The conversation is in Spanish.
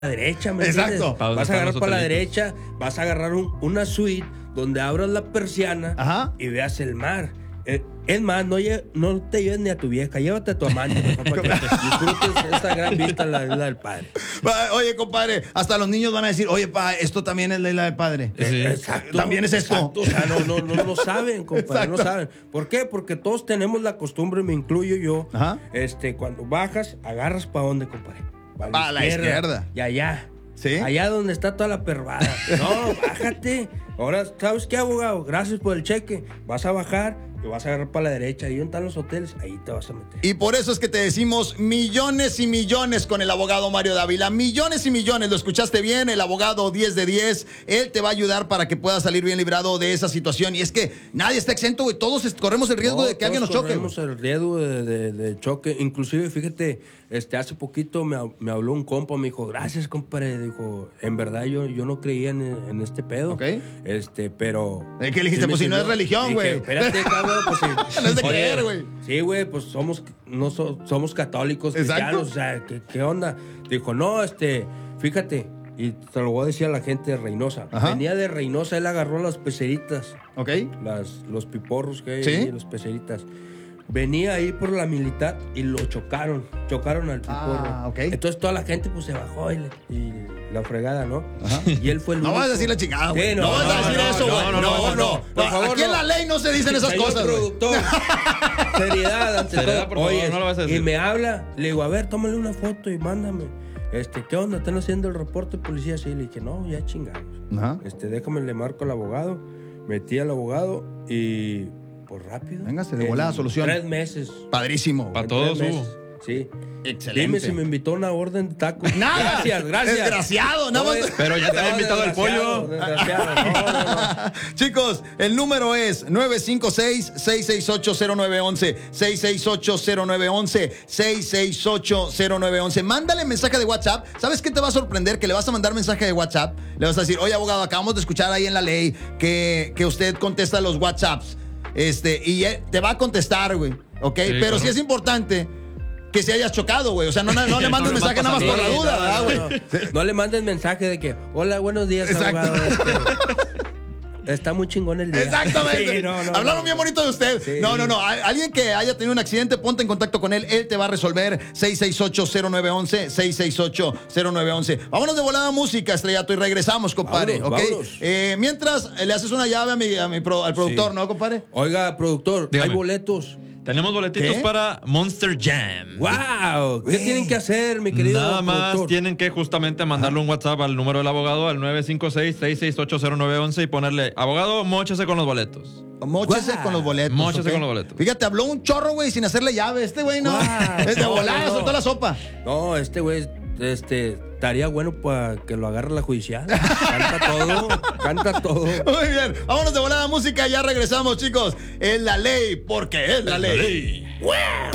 la derecha, ¿me entiendes? Exacto. Vas a agarrar para la derecha, vas a agarrar una suite donde abras la persiana y veas el mar. Es más, no te lleves ni a tu vieja, llévate a tu amante, mejor, para que disfrutes esa gran vista, la isla del Padre. Oye, compadre, hasta los niños van a decir, oye, pa, esto también es la isla del Padre. Sí. Exacto. También es esto. Exacto. O sea, no saben, compadre, exacto. No saben. ¿Por qué? Porque todos tenemos la costumbre, me incluyo yo. Ajá. Cuando bajas, agarras para dónde, compadre. Para la izquierda. Y allá. ¿Sí? Allá donde está toda la pervada. No, bájate. Ahora, ¿sabes qué, abogado? Gracias por el cheque. Vas a bajar y vas a agarrar para la derecha. Ahí donde están los hoteles, ahí te vas a meter. Y por eso es que te decimos millones y millones con el abogado Mario Dávila. Millones y millones. Lo escuchaste bien, el abogado 10 de 10. Él te va a ayudar para que puedas salir bien librado de esa situación. Y es que nadie está exento, güey. Todos corremos el riesgo de que alguien nos choque. Corremos el riesgo de choque. Inclusive, fíjate, hace poquito me habló un compa, me dijo, gracias, compadre. Dijo, en verdad yo no creía en este pedo. Ok. Pero... ¿Qué le dijiste? Pues si no es religión, güey. Espérate, cabrón, pues sí. No es de creer, güey. Sí, güey, pues somos católicos, cristianos. O sea, ¿qué onda? Dijo, no, fíjate, y te lo voy a decir a la gente de Reynosa. Ajá. Venía de Reynosa, él agarró las peceritas. Ok. Los piporros que hay, ¿sí? Las peceritas. Venía ahí por la militar y lo chocaron al piporro. Ok. Entonces toda la gente pues se bajó y la fregada, ¿no? Ajá. Y él fue el único. No vas a decir la chingada, güey. Sí, no vas a decir eso, güey. No. Por favor, aquí en la ley no se dicen esas cosas, productor. Seriedad ante todo. Por favor, no lo vas a decir. Y me habla, le digo, a ver, tómale una foto y mándame. ¿Qué onda? ¿Están haciendo el reporte de policía? Sí, le dije, no, ya chingamos. Ajá. Déjame, le marco al abogado. Metí al abogado y... Pues rápido. Véngase, de volada solución. 3 meses. Padrísimo. Para todos, sí. Excelente. Dime si me invitó a una orden de tacos. Nada. Gracias. Desgraciado, nada más. Pero ya te había invitado el pollo. Desgraciado. No. Chicos, el número es 956-668-0911. 668-0911. 668-0911. Mándale mensaje de WhatsApp. ¿Sabes qué te va a sorprender? Que le vas a mandar mensaje de WhatsApp. Le vas a decir, oye, abogado, acabamos de escuchar ahí en la ley que usted contesta los WhatsApps. Y él te va a contestar, güey. ¿Ok? Sí, pero sí es importante que se hayas chocado, güey. O sea, no le mandes mensaje nada más por la duda, ¿verdad, güey? No le mandes mensaje de que, hola, buenos días, abogado. Está muy chingón el día. Exactamente. Sí, hablaron bien bonito de usted. Sí. No. Alguien que haya tenido un accidente, ponte en contacto con él. Él te va a resolver. 668-0911. 668-0911. Vámonos de volada a música, Estrellato, y regresamos, compadre. Vámonos. Mientras, le haces una llave al productor, sí. ¿No, compadre? Oiga, productor, dígame. Hay boletos. Tenemos boletitos para Monster Jam. ¡Wow! ¿Qué tienen que hacer, mi querido Nada más productor? tienen que justamente mandarle un WhatsApp al número del abogado, al 956-668-0911 y ponerle, abogado, móchese con los boletos. Móchese con los boletos. Móchese con los boletos. Fíjate, habló un chorro, güey, sin hacerle llave. Güey, no. Es de volada, soltó la sopa. No, güey, estaría bueno para que lo agarre la judicial. Canta todo. Muy bien, vámonos de volada a música, ya regresamos, chicos. Es la ley, porque es la ley. ¡Wow!